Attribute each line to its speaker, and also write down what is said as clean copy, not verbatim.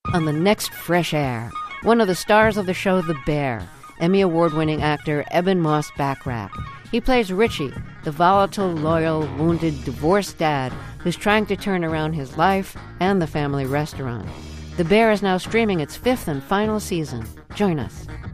Speaker 1: On the next Fresh Air, one of the stars of the show The Bear, Emmy Award-winning actor Eben Moss-Backrack. He plays Richie, the volatile, loyal, wounded, divorced dad who's trying to turn around his life and the family restaurant. The Bear is now streaming its 5th and final season. Join us.